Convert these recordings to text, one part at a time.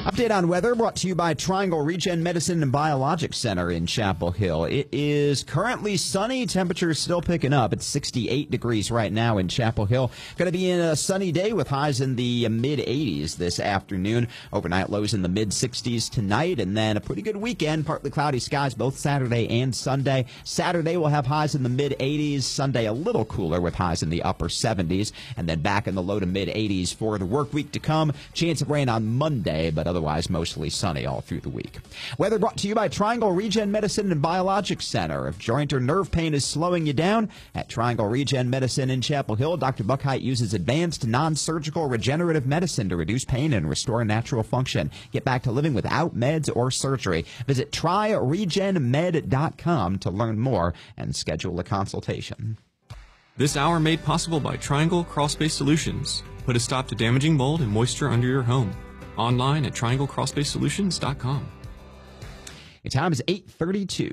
Update on weather brought to you by Triangle Regen Medicine and Biologics Center in Chapel Hill. It is currently sunny. Temperatures still picking up. It's 68 degrees right now in Chapel Hill. Going to be in a sunny day with highs in the mid-80s this afternoon. Overnight lows in the mid-60s tonight, and then a pretty good weekend. Partly cloudy skies both Saturday and Sunday. Saturday will have highs in the mid-80s. Sunday a little cooler with highs in the upper 70s, and then back in the low to mid-80s for the work week to come. Chance of rain on Monday, but otherwise mostly sunny all through the week. Weather brought to you by Triangle Regen Medicine and Biologics Center. If joint or nerve pain is slowing you down, at Triangle Regen Medicine in Chapel Hill, Dr. Buckheit uses advanced non-surgical regenerative medicine to reduce pain and restore natural function. Get back to living without meds or surgery. Visit tryregenmed.com to learn more and schedule a consultation. This hour made possible by Triangle Crawlspace Solutions. Put a stop to damaging mold and moisture under your home. Online at trianglecrawlspacesolutions.com. Your time is 8:32.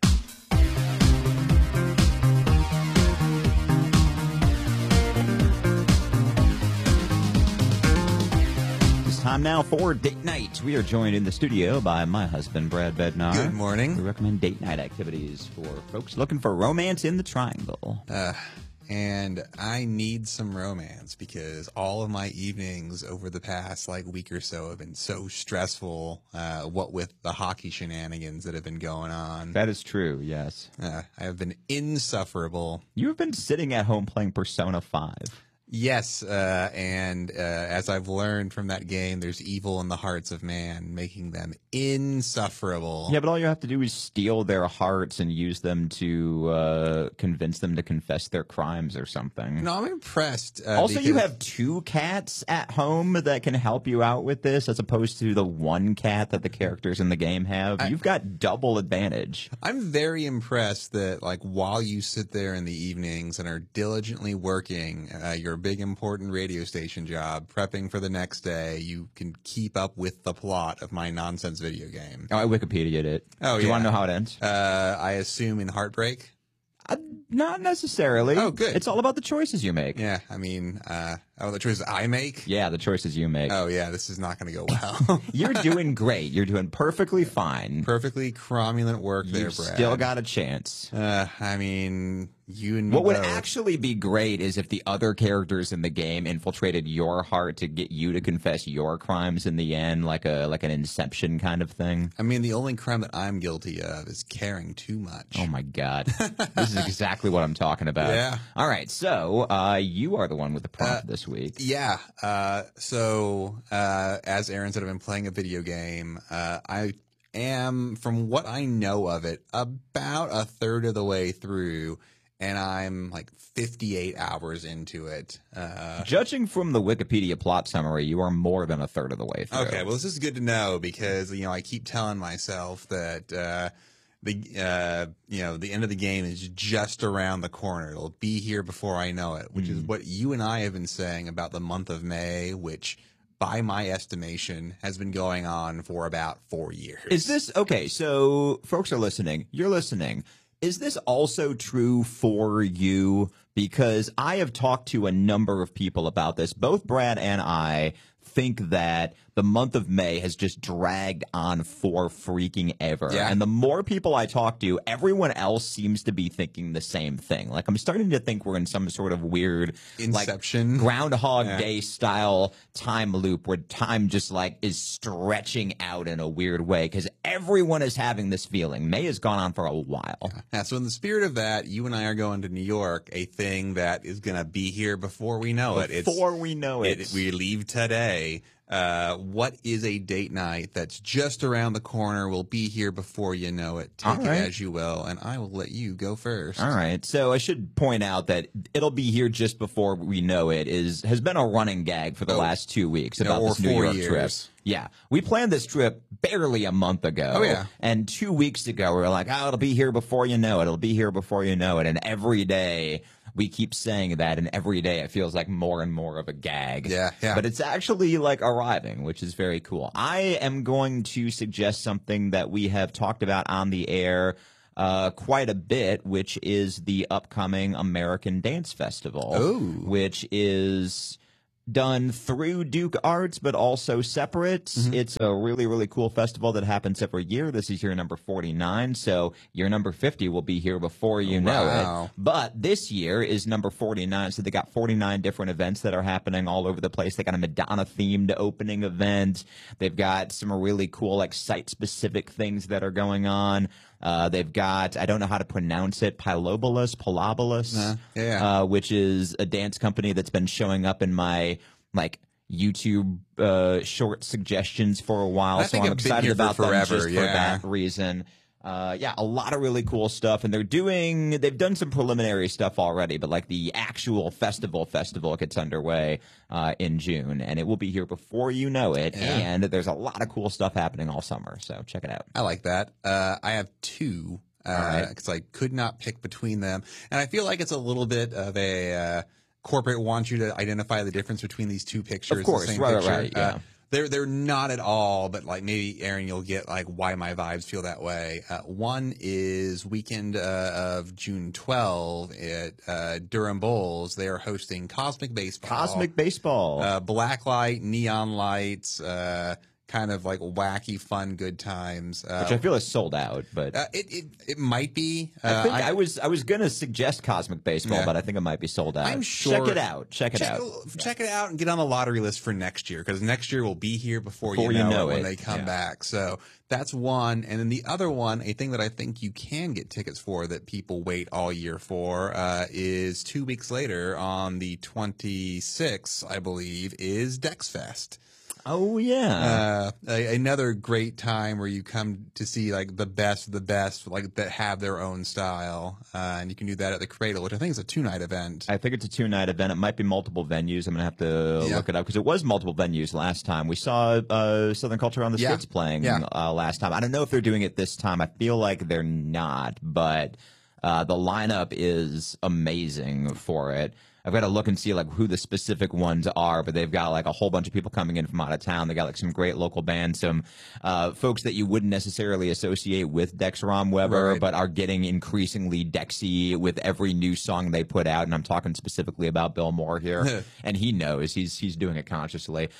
It's time now for Date Night. We are joined in the studio by my husband, Brad Bednar. Good morning. We recommend date night activities for folks looking for romance in the triangle. And I need some romance because all of my evenings over the past week or so have been so stressful, what with the hockey shenanigans that have been going on. That is true, yes. I have been insufferable. You have been sitting at home playing Persona 5. Yes, and as I've learned from that game, there's evil in the hearts of man, making them insufferable. Yeah, but all you have to do is steal their hearts and use them to convince them to confess their crimes or something. No, I'm impressed. Also, you have two cats at home that can help you out with this, as opposed to the one cat that the characters in the game have. You've got double advantage. I'm very impressed that, while you sit there in the evenings and are diligently working your big important radio station job, prepping for the next day, you can keep up with the plot of my nonsense video game. Oh, I Wikipedia'd it. Oh, Do you want to know how it ends? I assume in heartbreak? Not necessarily. Oh, good. It's all about the choices you make. Yeah, I mean, the choices I make? Yeah, the choices you make. Oh, yeah, this is not going to go well. You're doing great. You're doing perfectly fine. Perfectly cromulent work there, You've Brad. still got a chance. I mean, you and me What would both. actually be great is if the other characters in the game infiltrated your heart to get you to confess your crimes in the end, like an Inception kind of thing. I mean, the only crime that I'm guilty of is caring too much. Oh, my God. This is exactly what I'm talking about. Yeah. All right, so you are the one with the prompt this week. Yeah. So as Aaron said, I've been playing a video game. I am, from what I know of it, about a third of the way through, and I'm 58 hours into it. Judging from the Wikipedia plot summary, you are more than a third of the way through. Okay, well, this is good to know because, I keep telling myself that the end of the game is just around the corner. It'll be here before I know it, which is what you and I have been saying about the month of May, which, by my estimation, has been going on for about 4 years. Is this okay? So folks are listening. You're listening. Is this also true for you? Because I have talked to a number of people about this. Both Brad and I think that the month of May has just dragged on for freaking ever. Yeah. And the more people I talk to, everyone else seems to be thinking the same thing. I'm starting to think we're in some sort of weird Inception, Groundhog Day style time loop where time just is stretching out in a weird way because everyone is having this feeling. May has gone on for a while. Yeah, so in the spirit of that, you and I are going to New York, a thing that is going to be here before we know it. Before we know it. We leave today. What is a date night that's just around the corner, will be here before you know it. Take it as you will, and I will let you go first. All right. So I should point out that it'll be here just before we know it has been a running gag for the last 2 weeks about this New York trip. Yeah. We planned this trip barely a month ago. Oh, yeah. And 2 weeks ago, we were like, it'll be here before you know it. It'll be here before you know it. And every day we keep saying that, and every day it feels like more and more of a gag. Yeah, yeah. But it's actually arriving, which is very cool. I am going to suggest something that we have talked about on the air quite a bit, which is the upcoming American Dance Festival, which is done through Duke Arts, but also separate. Mm-hmm. It's a really, really cool festival that happens every year. This is year number 49, so year number 50 will be here before you know it. But this year is number 49, so they got 49 different events that are happening all over the place. They got a Madonna-themed opening event. They've got some really cool, like, site-specific things that are going on. They've got, I don't know how to pronounce it, Pilobolus, which is a dance company that's been showing up in my, like, YouTube short suggestions for a while. So I'm excited about them just for that reason. A lot of really cool stuff, and they've done some preliminary stuff already, but like the actual festival gets underway in June, and it will be here before you know it. And there's a lot of cool stuff happening all summer, so check it out. I like that. I have two because I could not pick between them, and I feel like it's a little bit of a corporate wants you to identify the difference between these two pictures. Of course, the same picture. Yeah. They're not at all, but like maybe Aaron, you'll get like why my vibes feel that way. One is weekend of June 12 at Durham Bulls. They are hosting Cosmic Baseball. Blacklight, neon lights, kind of like wacky, fun, good times. Which I feel is sold out, but it might be. I was gonna suggest Cosmic Baseball, but I think it might be sold out. I'm sure. Check it out. Check it out and get on the lottery list for next year, because next year will be here before you know it when they come back. So that's one. And then the other one, a thing that I think you can get tickets for that people wait all year for, is 2 weeks later on the 26th, I believe, is Dex Fest. Oh, yeah. Another great time where you come to see like the best of the best, like that have their own style. And you can do that at the Cradle, which I think is a 2-night event. I think it's a 2-night event. It might be multiple venues. I'm going to have to look it up because it was multiple venues last time. We saw Southern Culture on the Skids playing last time. I don't know if they're doing it this time. I feel like they're not, but the lineup is amazing for it. I've got to look and see like who the specific ones are, but they've got like a whole bunch of people coming in from out of town. They got like some great local bands, some folks that you wouldn't necessarily associate with Dex Romweber, but are getting increasingly Dexy with every new song they put out. And I'm talking specifically about Bill Moore here, and he knows he's doing it consciously.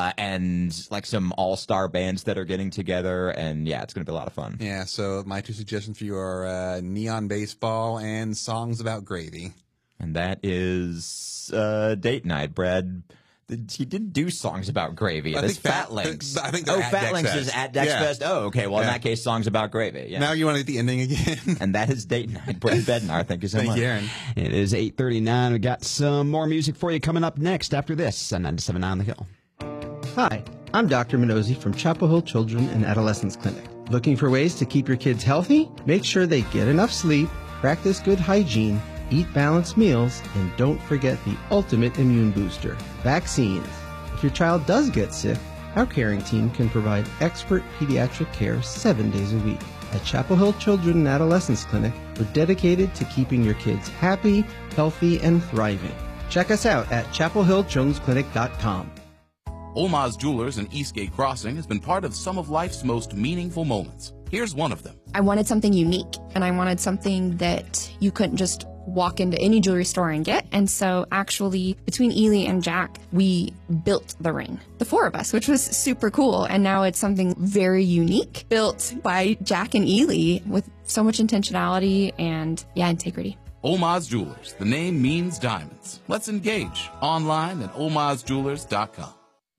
And like some all-star bands that are getting together, and it's going to be a lot of fun. Yeah. So my two suggestions for you are Neon Baseball and Songs About Gravy. And that is date night. Brad, he did do Songs About Gravy. That's Fat Links. I think Fat Links is at Dex Fest. Oh, okay. Well, in that case, Songs About Gravy. Yeah. Now you want to get the ending again. And that is date night. Brad Bednar, thank you so much. Thank you, Aaron. It is 8:39. We got some more music for you coming up next after this on 97.9 The Hill. Hi, I'm Dr. Minozzi from Chapel Hill Children and Adolescents Clinic. Looking for ways to keep your kids healthy? Make sure they get enough sleep, practice good hygiene, eat balanced meals, and don't forget the ultimate immune booster, vaccines. If your child does get sick, our caring team can provide expert pediatric care 7 days a week. At Chapel Hill Children and Adolescents Clinic, we're dedicated to keeping your kids happy, healthy, and thriving. Check us out at chapelhillchildrensclinic.com. Olmaz Jewelers in Eastgate Crossing has been part of some of life's most meaningful moments. Here's one of them. I wanted something unique, and I wanted something that you couldn't just walk into any jewelry store and get. And so actually, between Ely and Jack, we built the ring, the four of us, which was super cool. And now it's something very unique, built by Jack and Ely with so much intentionality and integrity. Olmaz Jewelers. The name means diamonds. Let's engage online at olmazjewelers.com.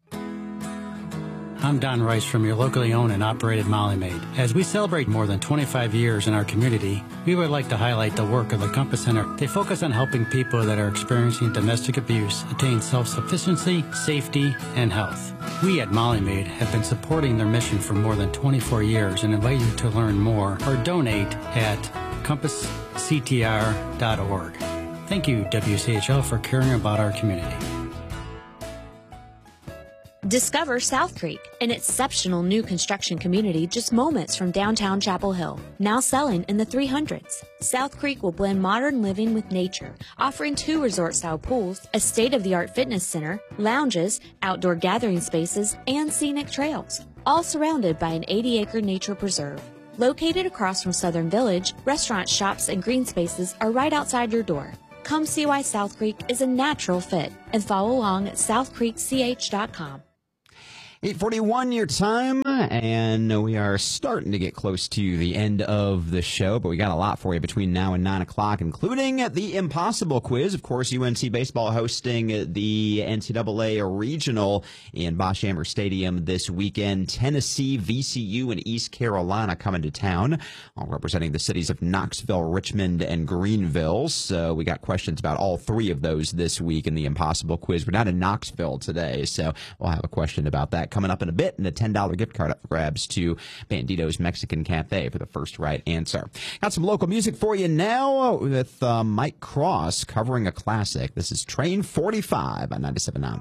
I'm Don Rice from your locally owned and operated Molly Maid. As we celebrate more than 25 years in our community, we would like to highlight the work of the Compass Center. They focus on helping people that are experiencing domestic abuse attain self-sufficiency, safety, and health. We at Molly Maid have been supporting their mission for more than 24 years and invite you to learn more or donate at compassctr.org. Thank you, WCHL, for caring about our community. Discover South Creek, an exceptional new construction community just moments from downtown Chapel Hill, now selling in the 300s. South Creek will blend modern living with nature, offering 2 resort-style pools, a state-of-the-art fitness center, lounges, outdoor gathering spaces, and scenic trails, all surrounded by an 80-acre nature preserve. Located across from Southern Village, restaurants, shops, and green spaces are right outside your door. Come see why South Creek is a natural fit and follow along at southcreekch.com. 8:41 your time, and we are starting to get close to the end of the show, but we got a lot for you between now and 9 o'clock, including the Impossible Quiz. Of course, UNC Baseball hosting the NCAA Regional in Bosch Amber Stadium this weekend. Tennessee, VCU, and East Carolina coming to town, all representing the cities of Knoxville, Richmond, and Greenville. So we got questions about all three of those this week in the Impossible Quiz. We're not in Knoxville today, so we'll have a question about that coming up in a bit, and a $10 gift card up for grabs to Bandito's Mexican Cafe for the first right answer. Got some local music for you now with Mike Cross covering a classic. This is Train 45 on 97.9